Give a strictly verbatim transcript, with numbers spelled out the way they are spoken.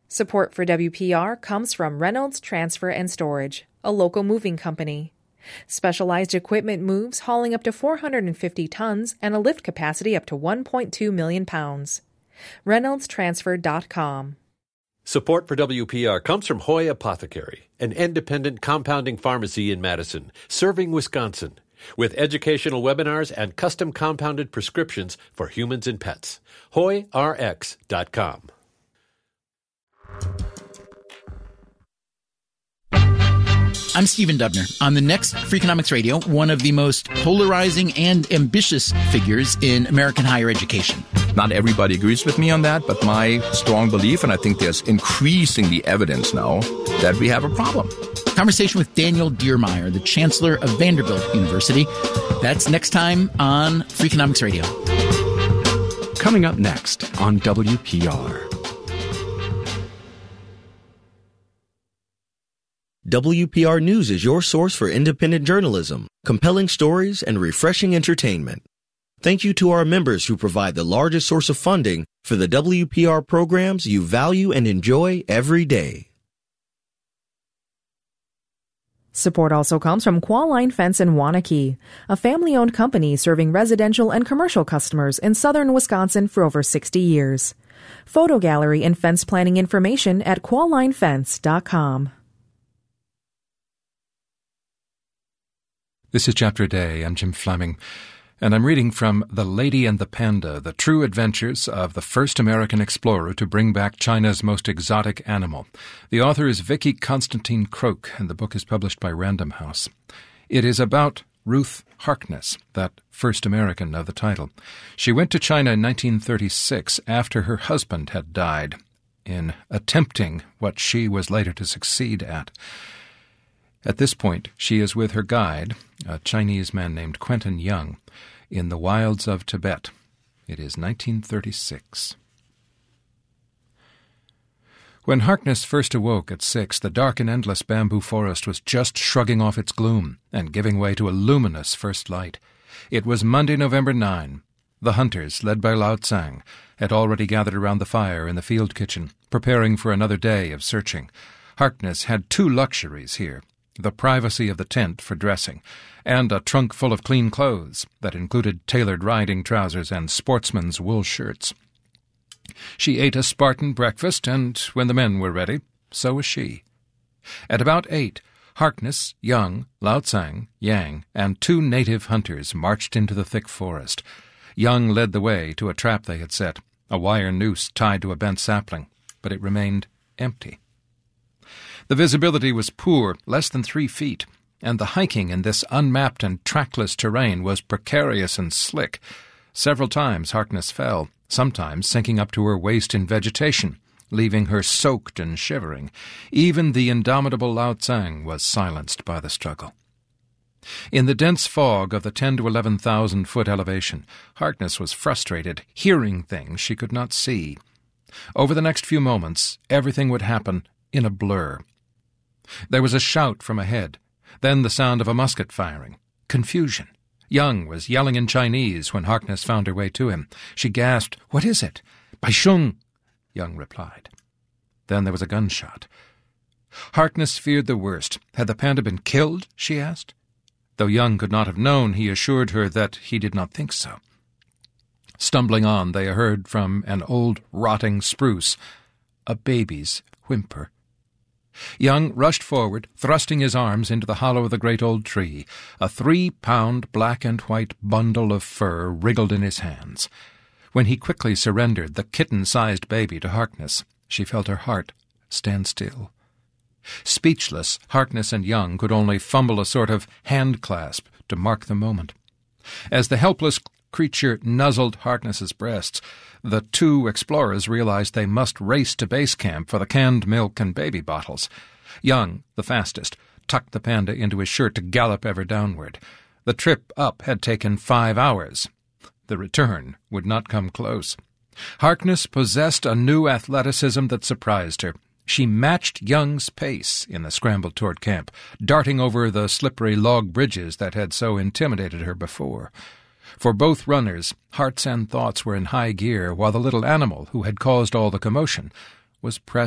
Support for W P R comes from Reynolds Transfer and Storage, a local moving company. Specialized equipment moves hauling up to four hundred fifty tons and a lift capacity up to one point two million pounds. Reynolds Transfer dot com. Support for W P R comes from Hoy Apothecary, an independent compounding pharmacy in Madison, serving Wisconsin, with educational webinars and custom compounded prescriptions for humans and pets. Hoy R X dot com. I'm Stephen Dubner. On the next Freakonomics Radio, one of the most polarizing and ambitious figures in American higher education. Not everybody agrees with me on that, but my strong belief, and I think there's increasingly evidence now, that we have a problem. Conversation with Daniel Diermeier, the Chancellor of Vanderbilt University. That's next time on Freakonomics Radio. Coming up next on W P R. W P R News is your source for independent journalism, compelling stories, and refreshing entertainment. Thank you to our members who provide the largest source of funding for the W P R programs you value and enjoy every day. Support also comes from Qualline Fence in Waunakee, a family-owned company serving residential and commercial customers in southern Wisconsin for over sixty years. Photo gallery and fence planning information at qualline fence dot com. This is Chapter a Day. I'm Jim Fleming, and I'm reading from The Lady and the Panda, The True Adventures of the First American Explorer to Bring Back China's Most Exotic Animal. The author is Vicky Constantine Croak, and the book is published by Random House. It is about Ruth Harkness, that first American of the title. She went to China in nineteen thirty-six after her husband had died, in attempting what she was later to succeed at. At this point, she is with her guide, a Chinese man named Quentin Young, in the wilds of Tibet. It is nineteen thirty-six. When Harkness first awoke at six, the dark and endless bamboo forest was just shrugging off its gloom and giving way to a luminous first light. It was Monday, November ninth. The hunters, led by Lao Tsang, had already gathered around the fire in the field kitchen, preparing for another day of searching. Harkness had two luxuries here: the privacy of the tent for dressing, and a trunk full of clean clothes that included tailored riding trousers and sportsmen's wool shirts. She ate a Spartan breakfast, and when the men were ready, so was she. At about eight, Harkness, Young, Lao Tsang, Yang, and two native hunters marched into the thick forest. Young led the way to a trap they had set, a wire noose tied to a bent sapling, but it remained empty. The visibility was poor, less than three feet, and the hiking in this unmapped and trackless terrain was precarious and slick. Several times Harkness fell, sometimes sinking up to her waist in vegetation, leaving her soaked and shivering. Even the indomitable Lao Tsang was silenced by the struggle. In the dense fog of the ten to eleven thousand foot elevation, Harkness was frustrated, hearing things she could not see. Over the next few moments, everything would happen in a blur. There was a shout from ahead, then the sound of a musket firing. Confusion. Young was yelling in Chinese when Harkness found her way to him. She gasped, "What is it?" "Bai Sheng," Young replied. Then there was a gunshot. Harkness feared the worst. Had the panda been killed, she asked. Though Young could not have known, he assured her that he did not think so. Stumbling on, they heard from an old rotting spruce a baby's whimper. Young rushed forward, thrusting his arms into the hollow of the great old tree. A three-pound black-and-white bundle of fur wriggled in his hands. When he quickly surrendered the kitten-sized baby to Harkness, she felt her heart stand still. Speechless, Harkness and Young could only fumble a sort of hand-clasp to mark the moment. As the helpless creature nuzzled Harkness's breasts, the two explorers realized they must race to base camp for the canned milk and baby bottles. Young, the fastest, tucked the panda into his shirt to gallop ever downward. The trip up had taken five hours. The return would not come close. Harkness possessed a new athleticism that surprised her. She matched Young's pace in the scramble toward camp, darting over the slippery log bridges that had so intimidated her before. For both runners, hearts and thoughts were in high gear, while the little animal who had caused all the commotion was pressed